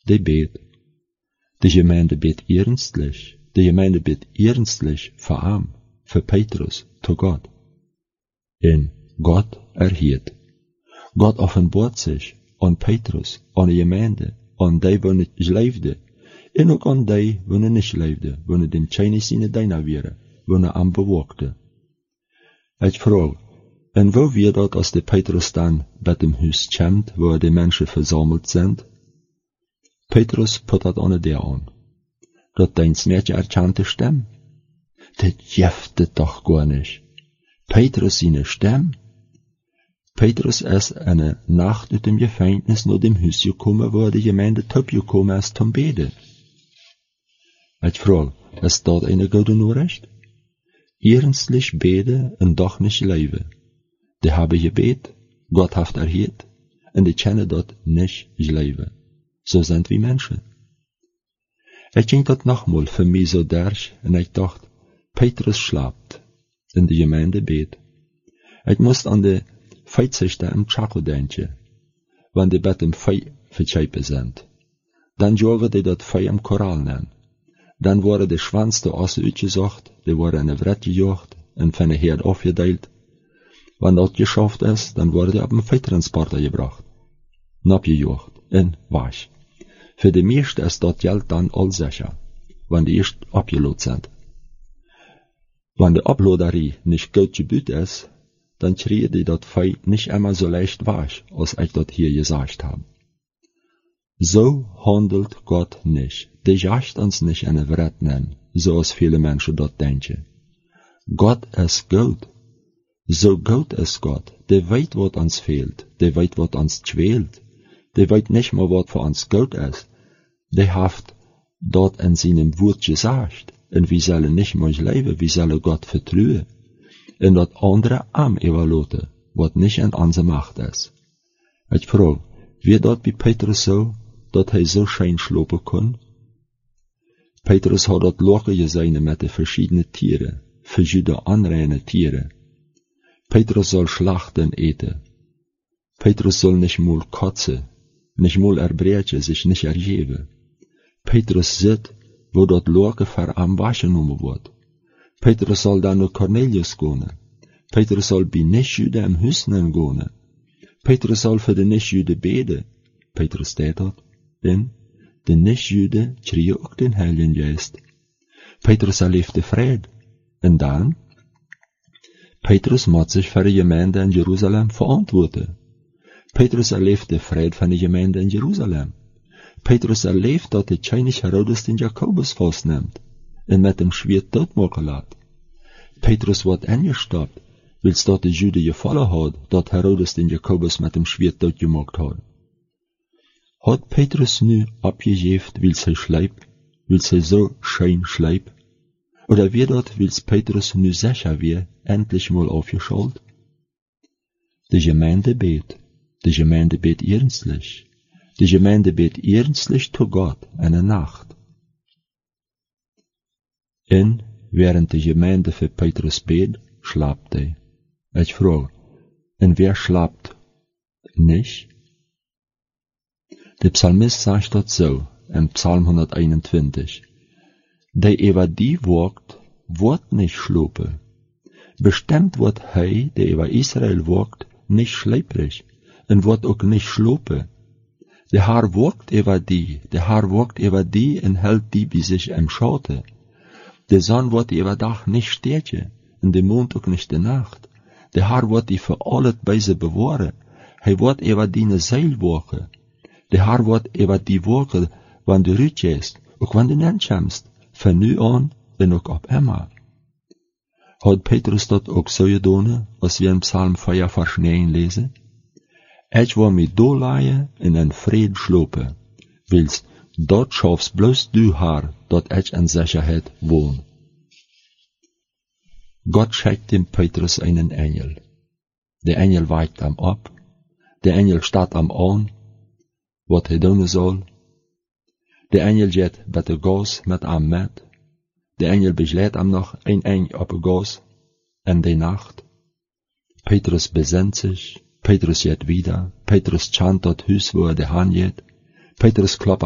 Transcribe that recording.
die bet. Die Gemeinde bet ernstlich. Die Gemeinde bet ernstlich für ihm, für Petrus, zu Gott. En Gott erhielt. Gott offenbart sich an Petrus, an die Gemeinde, an die, wo niet leefde, en ook aan die, wo niet leefde, wo dem Chinese in deiner wäre, wo am bewogte. Ich frage, en wo wir dort als de Petrus dann bei dem Haus kommt, wo die Menschen versammelt sind? Petrus put dat an der an. Dat deins Mädchen erkannte Stimme. Das jeftet doch gar nicht. Petrus seine Stimme. Petrus ist eine Nacht uit dem Gefängnis nach dem Haus gekommen, wo die Gemeinde top gekommen ist zum Beten. Ich frage, ist dort eine gute Nachricht? Ernstlich beten und doch nicht leben. Die haben gebet, Gott hat erhielt, und die kennen dort nicht leben. So sind wir Menschen. Ich ging dort nochmal für mich so durch, und ich dachte, Petrus schlaft, in die Gemeinde bet. Ich muss an die 40. im Chaco denken, wenn die bei dem Fei verzepen sind. Dann jogen die dort Fei am Choral nennen. Dann worden de schwanste Ossen uitgezocht, die worden in een wret gejocht en van de Herd afgedeeld. Wanneer dat geschafft is, dan worden die op een veetransporter gebracht. Napgejocht en wasch. Für de meeste is dat geld dan al sicher, wanneer die eerst abgeload sind. Wanneer de Abloderie nicht gut gebüht is, dann kriegen die dat Fei nicht immer so leicht wasch, als ich dat hier gesagt habe. So handelt Gott nicht. Der jagt uns nicht eine Wret nennen, so als viele Menschen dort denken. Gott ist gut. So gut ist Gott. Der weiß, was uns fehlt. Der weiß, was uns quält. Der weiß nicht mal, was für uns gut ist. Der hat dort in seinem Wort gesagt. Und wir sollen nicht mehr leben, wir sollen Gott vertrauen. Und das andere am evaluieren, was nicht in unserer Macht ist. Ich frage, wie dort bei Petrus so, dat hij so schön schlopen kon? Petrus had dat locker gesehen met de verschiedene Tiere, verschiedene anreine Tiere. Petrus soll Schlachten eten. Petrus soll nicht mal kotzen, nicht mal erbrechen, sich nicht ergeben. Petrus sitzt, wo dat locker für am wahrgenommen wird. Petrus soll dann nach Cornelius gehen. Petrus soll bei Nichtjuden im Hüsnen gehen. Petrus soll für die Nichtjuden beten. Petrus deed dat. En de Nichtjuden kregen ook den Heiligen Geist. Petrus erlebte Frieden. En dan? Petrus moet sich für die Gemeinde in Jerusalem verantworten. Petrus erlebte Frieden von der Gemeinde in Jerusalem. Petrus erlebt, dat de König Herodes den Jakobus vastnimmt en met dem Schwert doodmaken laat. Petrus wordt ingestapt, wils dat de Juden gevallen had, dat Herodes den Jakobus met dem Schwert doodgemaakt had. Hat Petrus nu abgegeven, wils hij schleibt, wils hij so schön schleibt? Oder wie dort, wils Petrus nu sicher wie, endlich mal aufgeschalt? Die Gemeinde bet. Die Gemeinde bet ernstlich. Die Gemeinde bet ernstlich zu Gott eine Nacht. En während die Gemeinde für Petrus bet, schlaft hij. Ich frage, en wer schlaft nicht? Der Psalmist sagt das so, in Psalm 121. Der über die wird nicht schlupen. Bestimmt wird hij, der über Israel wirkt, nicht schläfrig, und wird auch nicht schlupen. Der Herr wirkt über die, und hält die bei sich im Schatten. Der Sonne wird über Tag nicht stärken, und der Mond auch nicht in Nacht. Der Herr wird die für alle Beise bewahren. Hij wird über die ne Seil wirken. Der Herr wird über die wirken, wann du rütgehst, auch wann du nenntschamst, von nu an und auch ab immer. Hat Petrus dat auch so gedaan, als wir in Psalm 4 Vers 9 lesen? Ich will mich doorlaaien in een Frieden schlopen, wils dort schaffst bloß du Herr, dat ich in Sicherheit wohn. Gott schickt dem Petrus einen Engel. Der Engel weicht am ab, der Engel staat am an, wat hij doen soll. Der Engel geht bij de Gas met am met. Der Engel beschlägt am noch ein Eng op de Gas in de Nacht. Petrus besinnt sich, Petrus geht wieder, Petrus chant dat Hus, wo de Hand geht, Petrus kloppt